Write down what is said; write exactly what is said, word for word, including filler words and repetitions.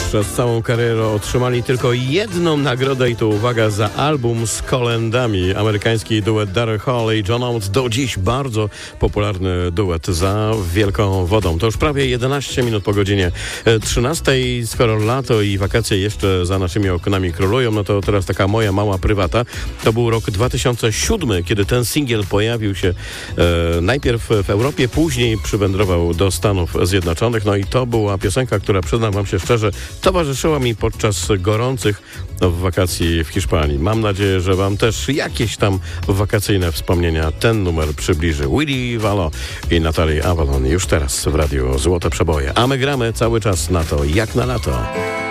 przez całą karierę otrzymali tylko jedną nagrodę i to uwaga za album z kolędami. Amerykański duet Daryl Hall i John Oates, do dziś bardzo popularny duet za wielką wodą. To już prawie jedenaście minut po godzinie trzynastej. Skoro lato i wakacje jeszcze za naszymi oknami królują, no to teraz taka moja mała prywata. To był rok dwa tysiące siódmy, kiedy ten singiel pojawił się e, najpierw w Europie, później przywędrował do Stanów Zjednoczonych. No i to była piosenka, która, przyznam wam się szczerze, towarzyszyła mi podczas gorących wakacji w Hiszpanii. Mam nadzieję, że wam też jakieś tam wakacyjne wspomnienia ten numer przybliży. Willy Wallo i Natalie Avalon już teraz w radiu Złote Przeboje. A my gramy cały czas na to, jak na lato.